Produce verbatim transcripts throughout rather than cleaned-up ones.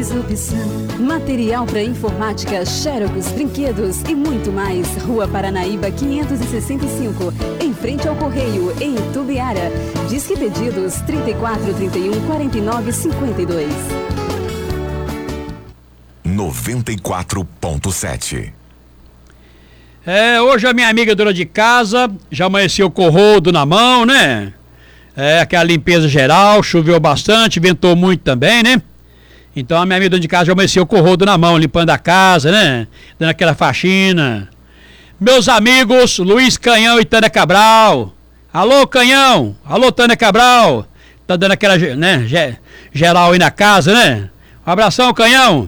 Opção. Material para informática, Xerox, brinquedos e muito mais. Rua Paranaíba quinhentos e sessenta e cinco, em frente ao Correio, em Itubiara. Disque pedidos trinta e quatro, trinta e um, quarenta e nove, cinquenta e dois. noventa e quatro ponto sete. É, hoje a minha amiga dona de casa já amanheceu com o rodo na mão, né? É, aquela limpeza geral, choveu bastante, ventou muito também, né? Então a minha amiga dona de casa já amanheceu com o rodo na mão, limpando a casa, né? Dando aquela faxina. Meus amigos Luiz Canhão e Tânia Cabral. Alô, Canhão! Alô, Tânia Cabral! Tá dando aquela, né, geral aí na casa, né? Um abração, Canhão!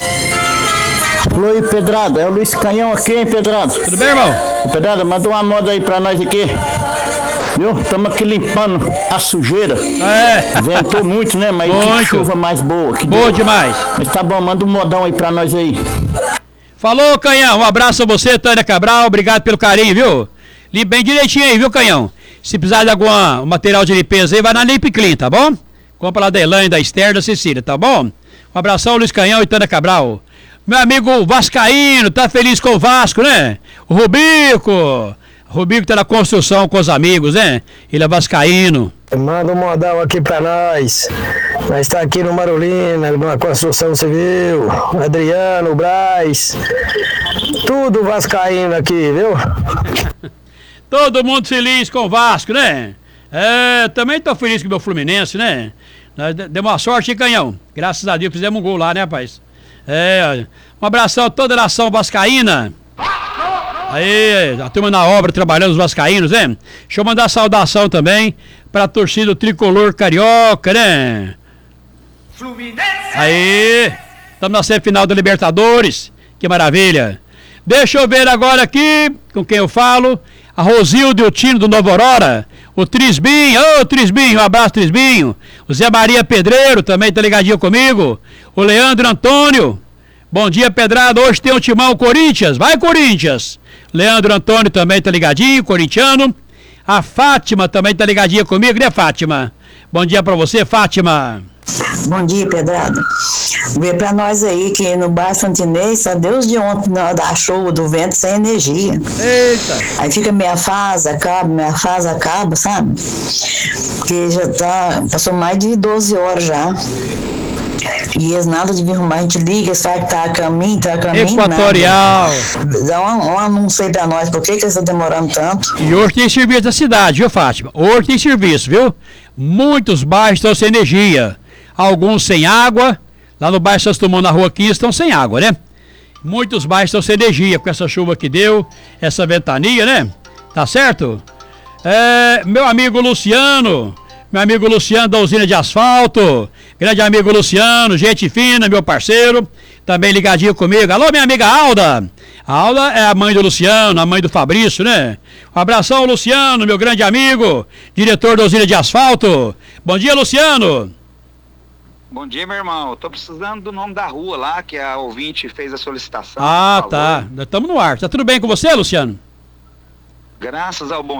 Alô, Pedrado, é o Luiz Canhão aqui, hein, Pedrado? Tudo bem, irmão? Pedrado, manda uma moda aí pra nós aqui. Viu? Estamos aqui limpando a sujeira. É. Ventou muito, né? Mas muito. Que chuva mais boa. Que boa deu. demais. Mas tá bom, manda um modão aí pra nós aí. Falou, Canhão. Um abraço a você, Tânia Cabral. Obrigado pelo carinho, viu? Limpe bem direitinho aí, viu, Canhão? Se precisar de algum material de limpeza aí, vai na Limpe Clean, tá bom? Compra lá da Elaine, da Esther, da Cecília, tá bom? Um abração, Luiz Canhão e Tânia Cabral. Meu amigo Vascaíno, tá feliz com o Vasco, né? O Rubico. Rubico tá na construção com os amigos, né? Ele é vascaíno. Manda um modal aqui pra nós. Nós está aqui no Marolina, numa construção civil. Adriano, Braz. Tudo vascaíno aqui, viu? Todo mundo feliz com o Vasco, né? É, também tô feliz com o meu Fluminense, né? Nós demos uma sorte, hein, Canhão? Graças a Deus fizemos um gol lá, né, rapaz? É, um abração a toda a nação vascaína. Aí, a turma na obra trabalhando, os vascaínos, né? Deixa eu mandar saudação também pra torcida do tricolor carioca, né? Fluminense! Aí, estamos na semifinal da Libertadores, que maravilha! Deixa eu ver agora aqui com quem eu falo, a Rosilde e o Tino do Novo Aurora, o Trisbinho, ô oh, Trisbinho, um abraço Trisbinho, o Zé Maria Pedreiro também tá ligadinho comigo, o Leandro Antônio, bom dia Pedrado, hoje tem o Timão Corinthians, vai Corinthians! Leandro Antônio também tá ligadinho, corintiano. A Fátima também tá ligadinha comigo, né, Fátima? Bom dia pra você, Fátima. Bom dia, Pedrado. Vê pra nós aí que no Bairro Santinês, só Deus de ontem da chuva do vento sem energia. Eita! Aí fica meia fase, acaba, meia fase acaba, sabe? Porque já tá, passou mais de doze horas já. E eles nada de vir arrumar, a gente liga, sabe que tá a caminho, tá a caminho. Equatorial. Nada. Dá um, um anúncio aí pra nós, por que que eles estão demorando tanto? E hoje tem serviço da cidade, viu, Fátima? Hoje tem serviço, viu? Muitos bairros estão sem energia. Alguns sem água. Lá no bairro Santos Dumont, na rua quinze, estão sem água, né? Muitos bairros estão sem energia com essa chuva que deu, essa ventania, né? Tá certo? É, meu amigo Luciano, meu amigo Luciano da usina de asfalto, grande amigo Luciano, gente fina, meu parceiro, também ligadinho comigo. Alô, minha amiga Alda. A Alda é a mãe do Luciano, a mãe do Fabrício, né? Um abração, Luciano, meu grande amigo, diretor da usina de asfalto. Bom dia, Luciano. Bom dia, meu irmão. Eu tô precisando do nome da rua lá, que a ouvinte fez a solicitação. Ah, tá. Estamos no ar. Tá tudo bem com você, Luciano? Graças ao bom